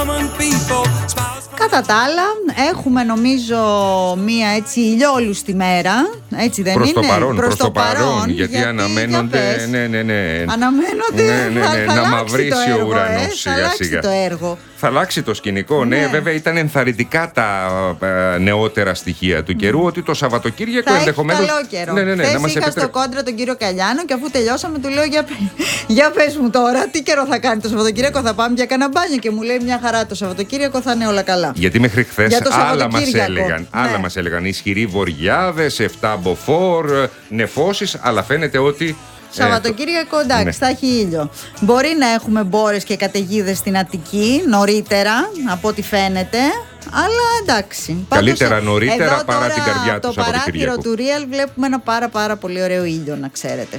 Κατά τα άλλα, έχουμε νομίζω μία έτσι ηλιόλουστη μέρα. Έτσι δεν προς είναι? Προς το παρόν, γιατί αναμένονται. Αναμένονται. Να μαυρίσει ο ουρανός σιγά σιγά. Το έργο. Θα αλλάξει το σκηνικό, ναι. Βέβαια ήταν ενθαρρυντικά τα νεότερα στοιχεία του καιρού, ότι το Σαββατοκύριακο ενδεχομένως. Καλό καιρό. Χθες είχα στο κόντρα τον κύριο Καλιάνο και αφού τελειώσαμε του λέω για πες μου τώρα τι καιρό θα κάνει το Σαββατοκύριακο, θα πάμε για κανένα μπάνιο? Και μου λέει μια χαρά, το Σαββατοκύριακο θα είναι όλα καλά. Γιατί μέχρι χθες άλλα μας έλεγαν ισχυροί βοριάδες, 7 μποφόρ, νεφώσεις, αλλά φαίνεται ότι Σαββατοκύριακο εντάξει, θα έχει ήλιο. Μπορεί να έχουμε μπόρες και καταιγίδες στην Αττική νωρίτερα από ό,τι φαίνεται, αλλά εντάξει. Καλύτερα νωρίτερα παρά την καρδιά του Σαββατοκύριακου. Στο παράθυρο του Real βλέπουμε ένα πάρα πολύ ωραίο ήλιο, να ξέρετε.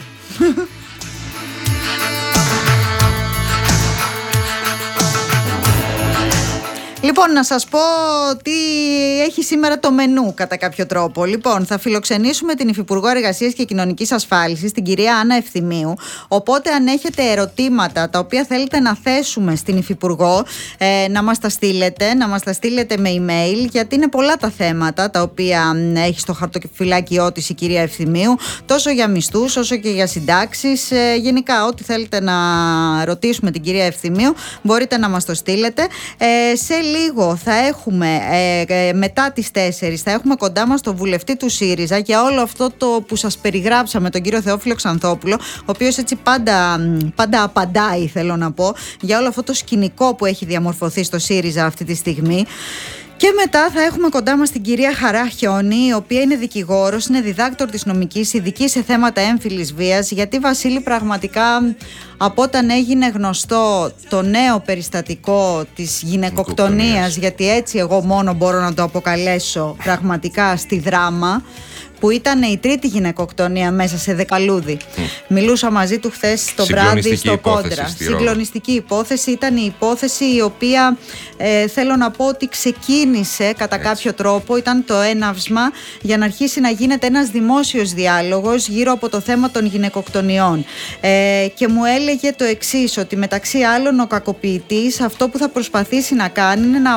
Λοιπόν, να σας πω τι έχει σήμερα το μενού κατά κάποιο τρόπο. Λοιπόν, θα φιλοξενήσουμε την Υφυπουργό Εργασίας και Κοινωνικής Ασφάλισης, την κυρία Άννα Ευθυμίου. Οπότε, αν έχετε ερωτήματα τα οποία θέλετε να θέσουμε στην Υφυπουργό, να μας τα στείλετε με email, γιατί είναι πολλά τα θέματα τα οποία έχει στο χαρτοφυλάκιό της η κυρία Ευθυμίου, τόσο για μισθούς όσο και για συντάξεις. Γενικά, ό,τι θέλετε να ρωτήσουμε την κυρία Ευθυμίου, μπορείτε να μας το στείλετε. Σε λίγο θα έχουμε, μετά τις 4, θα έχουμε κοντά μας τον βουλευτή του ΣΥΡΙΖΑ για όλο αυτό το που σας περιγράψαμε, τον κύριο Θεόφιλο Ξανθόπουλο, ο οποίος έτσι πάντα απαντάει, θέλω να πω, για όλο αυτό το σκηνικό που έχει διαμορφωθεί στο ΣΥΡΙΖΑ αυτή τη στιγμή. Και μετά θα έχουμε κοντά μας την κυρία Χαρά Χιόνη, η οποία είναι δικηγόρος, είναι διδάκτορ της νομικής, ειδική σε θέματα έμφυλης βίας. Γιατί, Βασίλη, πραγματικά από όταν έγινε γνωστό το νέο περιστατικό της γυναικοκτονίας, γιατί έτσι εγώ μόνο μπορώ να το αποκαλέσω πραγματικά στη Δράμα, που ήταν η τρίτη γυναικοκτονία μέσα σε δεκαλούδι. Μιλούσα μαζί του χθες το βράδυ στο κόντρα. Συγκλονιστική υπόθεση. Ήταν η υπόθεση η οποία θέλω να πω ότι ξεκίνησε κατά κάποιο τρόπο. Ήταν το έναυσμα για να αρχίσει να γίνεται ένας δημόσιος διάλογος γύρω από το θέμα των γυναικοκτονιών. Και μου έλεγε το εξής, ότι μεταξύ άλλων ο κακοποιητής αυτό που θα προσπαθήσει να κάνει είναι να